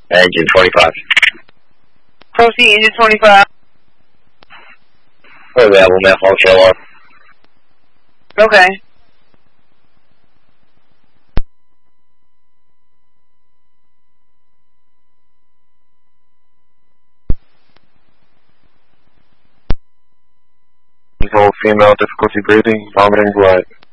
Engine 25. Proceed, engine 25. Available, man, phone show up. Okay. Control female, difficulty breathing, vomiting blood.